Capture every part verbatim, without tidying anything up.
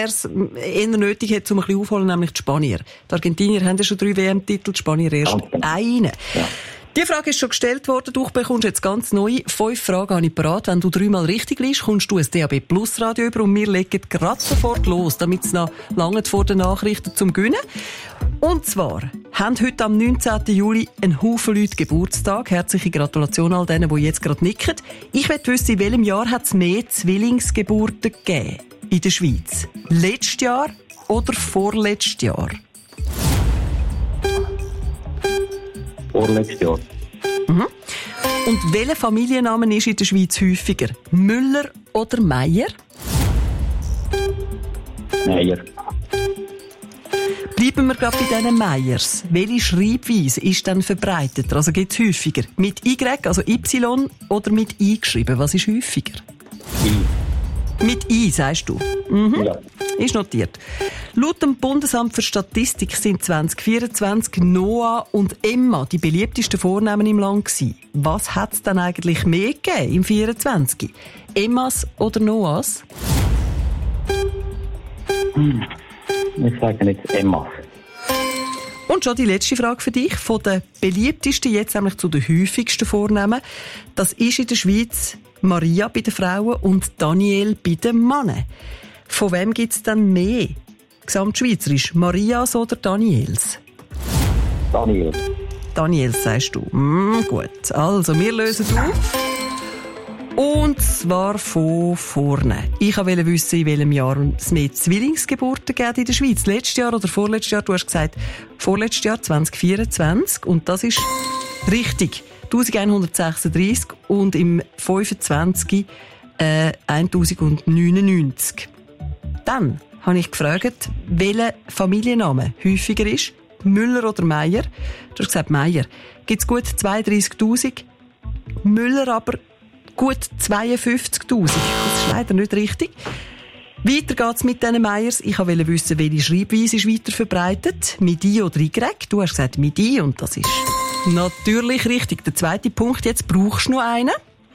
wer es eher nötig hat, um ein bisschen aufholen, nämlich die Spanier. Die Argentinier haben ja schon drei W M-Titel, die Spanier erst einen. Ja. Die Frage ist schon gestellt worden, du bekommst jetzt ganz neu. Fünf Fragen habe ich parat. Wenn du dreimal richtig liest, kommst du ein D A B Plus Radio über und wir legen gerade sofort los, damit es noch lange vor den Nachrichten zum Gewinnen. Und zwar haben heute am neunzehnten Juli ein Haufen Leute Geburtstag. Herzliche Gratulation all denen, die jetzt gerade nicken. Ich möchte wissen, in welchem Jahr hat es mehr Zwillingsgeburten gegeben in der Schweiz? Letztes Jahr oder vorletztes Jahr? Vorletztes Jahr. Mhm. Und welcher Familienname ist in der Schweiz häufiger? Müller oder Meier? Meier. Bleiben wir gerade bei diesen Meiers. Welche Schreibweise ist dann verbreiteter? Also gibt es häufiger mit Y, also Y, oder mit I geschrieben? Was ist häufiger? I. Mit I, sagst du? Mhm. Ja. Ist notiert. Laut dem Bundesamt für Statistik sind zwanzig vierundzwanzig Noah und Emma die beliebtesten Vornamen im Land gewesen. Was hat es dann eigentlich mehr gegeben im vierundzwanzig? Emmas oder Noahs? Hm. Ich sage jetzt Emma. Und schon die letzte Frage für dich. Von den beliebtesten, jetzt nämlich zu den häufigsten Vornamen. Das ist in der Schweiz Maria bei den Frauen und Daniel bei den Männern. Von wem gibt es denn mehr? Gesamtschweizerisch. Marias oder Daniels? Daniel. Daniels, sagst du. Mm, gut. Also, wir lösen auf. Und zwar von vorne. Ich wollte wissen, in welchem Jahr es mehr Zwillingsgeburten gibt in der Schweiz. Letztes Jahr oder vorletztes Jahr? Du hast gesagt, vorletztes Jahr, zwanzig vierundzwanzig. Und das ist richtig. elfhundertsechsunddreissig und im fünfundzwanzig äh, tausendneunundneunzig. Dann habe ich gefragt, welcher Familienname häufiger ist. Müller oder Meier? Du hast gesagt Meier. Gibt es gut zweiunddreissigtausend. Müller aber gut zweiundfünfzigtausend. Das ist leider nicht richtig. Weiter geht's mit diesen Meiers. Ich wollte wissen, welche Schreibweise ist weiter verbreitet. Mit I oder Y? Du hast gesagt mit I und das ist natürlich richtig. Der zweite Punkt, jetzt brauchst du noch einen.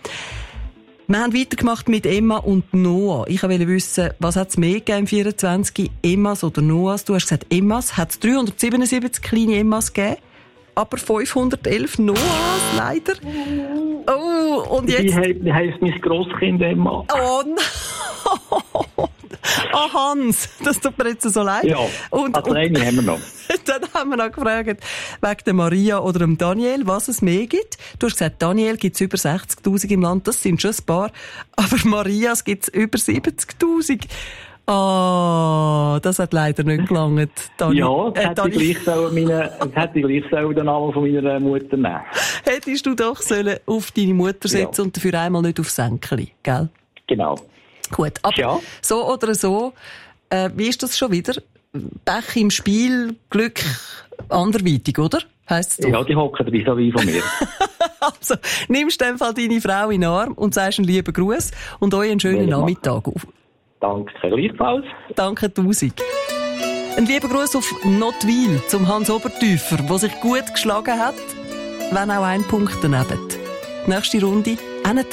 Wir haben weitergemacht mit Emma und Noah. Ich wollte wissen, was hat es mehr gegeben im vierundzwanzig? Emmas oder Noahs? Du hast gesagt Emmas. Hat es dreihundertsiebenundsiebzig kleine Emmas gegeben, aber fünfhundertelf Noahs, leider. Oh, und jetzt... Wie heisst mein Grosskind Emma? Oh nein! Ah, oh, Hans, das tut mir jetzt so leid. Ja, und, also eine haben wir noch. Dann haben wir noch gefragt, wegen der Maria oder dem Daniel, was es mehr gibt. Du hast gesagt, Daniel gibt es über sechzigtausend im Land, das sind schon ein paar. Aber Marias gibt es über siebzigtausend. Ah, oh, das hat leider nicht gelangt. Daniel, ja, das äh, hätte ich gleich sollen meine, das hätte ich gleich sollen den Namen von meiner Mutter nehmen. Hättest du doch sollen auf deine Mutter setzen ja. Und dafür einmal nicht aufs Sänkeli, gell? Genau. Gut, aber ja. So oder so, äh, wie ist das schon wieder? Pech im Spiel, Glück anderweitig, oder? Heisst es doch? Ja, die hocken dabei so wie von mir. Also, nimmst in dem Fall deine Frau in den Arm und sagst einen lieben Gruß und euch einen schönen ja, Nachmittag. Danke, gleichfalls. Danke tausend. Ein lieber Gruß auf Notwil zum Hans Obertäufer, der sich gut geschlagen hat, wenn auch ein Punkt daneben. Nächste Runde.